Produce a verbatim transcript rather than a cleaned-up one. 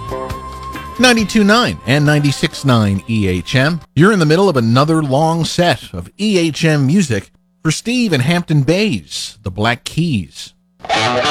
ninety-two point nine and ninety-six point nine E H M. You're in the middle of another long set of E H M music for Steve and Hampton Bays, the Black Keys.